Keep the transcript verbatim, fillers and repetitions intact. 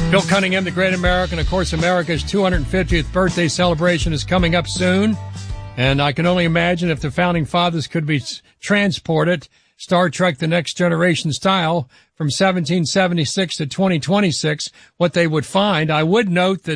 Bill Cunningham, the Great American. Of course, America's two hundred fiftieth birthday celebration is coming up soon. And I can only imagine if the founding fathers could be transported, Star Trek The Next Generation style, from seventeen seventy-six to twenty twenty-six, what they would find. I would note that